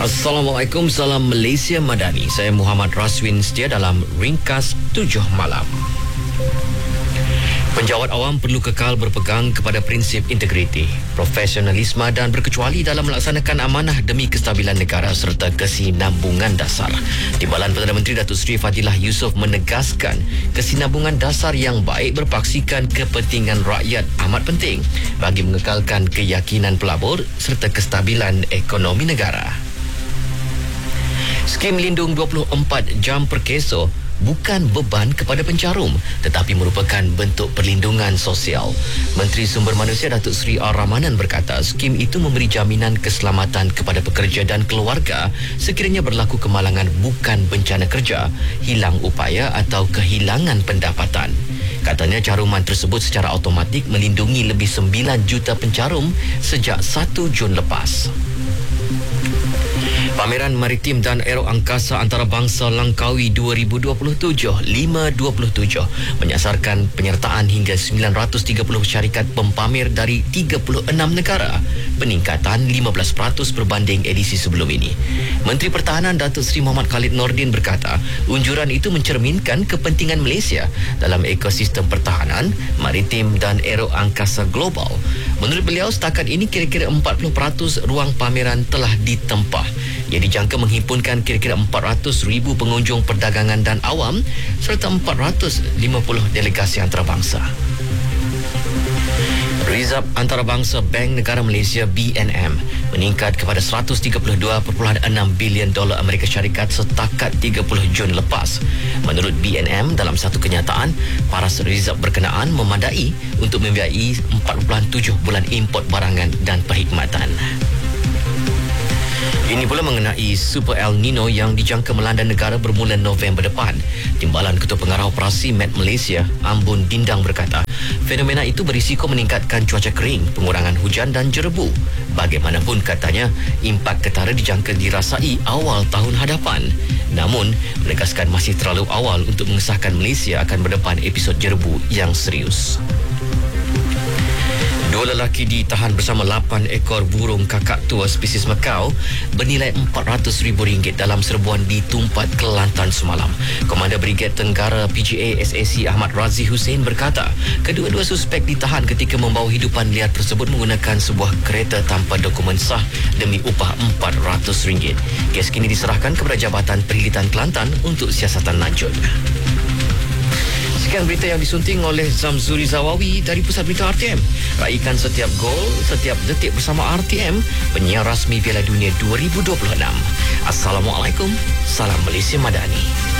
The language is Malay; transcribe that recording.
Assalamualaikum, salam Malaysia Madani. Saya Muhammad Raswin setia dalam Ringkas 7 Malam. Penjawat awam perlu kekal berpegang kepada prinsip integriti, profesionalisme dan berkecuali dalam melaksanakan amanah demi kestabilan negara serta kesinambungan dasar. Timbalan Perdana Menteri Datuk Seri Fadilah Yusof menegaskan kesinambungan dasar yang baik berpaksikan kepentingan rakyat amat penting bagi mengekalkan keyakinan pelabur serta kestabilan ekonomi negara. Skim Lindung 24 jam per keso bukan beban kepada pencarum tetapi merupakan bentuk perlindungan sosial. Menteri Sumber Manusia Datuk Seri R. Ramanan berkata skim itu memberi jaminan keselamatan kepada pekerja dan keluarga sekiranya berlaku kemalangan bukan bencana kerja, hilang upaya atau kehilangan pendapatan. Katanya caruman tersebut secara automatik melindungi lebih 9 juta pencarum sejak 1 Jun lepas. Pameran Maritim dan Aero Angkasa Antarabangsa Langkawi 2027 527 menyasarkan penyertaan hingga 930 syarikat pempamer dari 36 negara, peningkatan 15% berbanding edisi sebelum ini. Menteri Pertahanan Datuk Seri Muhammad Khalid Nordin berkata, unjuran itu mencerminkan kepentingan Malaysia dalam ekosistem pertahanan, maritim dan aero angkasa global. Menurut beliau, setakat ini kira-kira 40% ruang pameran telah ditempah. Ia dijangka menghimpunkan kira-kira 400,000 pengunjung perdagangan dan awam serta 450 delegasi antarabangsa. Rizab Antarabangsa Bank Negara Malaysia BNM meningkat kepada $132.6 bilion Amerika Syarikat setakat 30 Jun lepas. Menurut BNM, dalam satu kenyataan, paras rizab berkenaan memadai untuk membiayai 4.7 bulan import barangan dan perkhidmatan. Ini pula mengenai Super El Nino yang dijangka melanda negara bermula November depan. Timbalan Ketua Pengarah Operasi Met Malaysia, Ambun Dindang berkata, fenomena itu berisiko meningkatkan cuaca kering, pengurangan hujan dan jerebu. Bagaimanapun katanya, impak ketara dijangka dirasai awal tahun hadapan. Namun, menegaskan masih terlalu awal untuk mengesahkan Malaysia akan berdepan episod jerebu yang serius. 2 lelaki ditahan bersama 8 ekor burung kakak tua spesies Makau bernilai RM400,000 dalam serbuan di Tumpat, Kelantan semalam. Komander Brigade Tenggara PGA SAC Ahmad Razi Hussein berkata, kedua-dua suspek ditahan ketika membawa hidupan liar tersebut menggunakan sebuah kereta tanpa dokumen sah demi upah RM400. Kes kini diserahkan kepada Jabatan Perkhidmatan Kelantan untuk siasatan lanjut. Sekian berita yang disunting oleh Zamzuri Zawawi dari Pusat Berita RTM. Raikan setiap gol, setiap detik bersama RTM, penyiar rasmi Piala Dunia 2026. Assalamualaikum, salam Malaysia Madani.